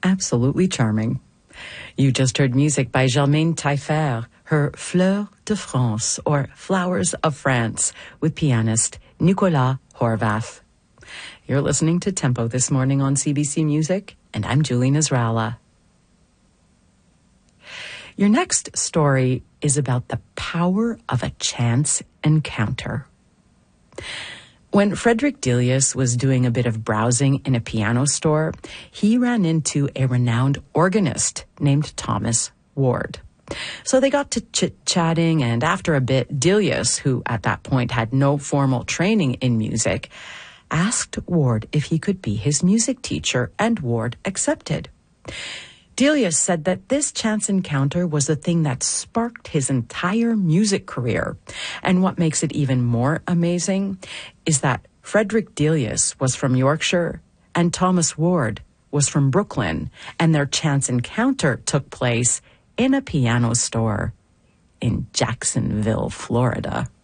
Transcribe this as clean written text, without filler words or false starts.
absolutely charming. You just heard music by Germaine Taillefer, her Fleurs de France, or Flowers of France, with pianist Nicolas Horvath. You're listening to Tempo this morning on CBC Music, and I'm Julie Nasrallah. Your next story is about the power of a chance encounter. When Frederick Delius was doing a bit of browsing in a piano store, he ran into a renowned organist named Thomas Ward. So they got to chit-chatting, and after a bit, Delius, who at that point had no formal training in music, asked Ward if he could be his music teacher, and Ward accepted. Delius said that this chance encounter was the thing that sparked his entire music career. And what makes it even more amazing is that Frederick Delius was from Yorkshire and Thomas Ward was from Brooklyn, and their chance encounter took place in a piano store in Jacksonville, Florida.